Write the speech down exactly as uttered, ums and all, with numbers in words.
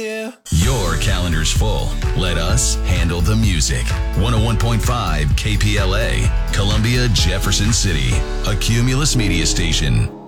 Yeah. Your calendar's full. Let us handle the music. one oh one point five K P L A, Columbia, Jefferson City, a Cumulus media station.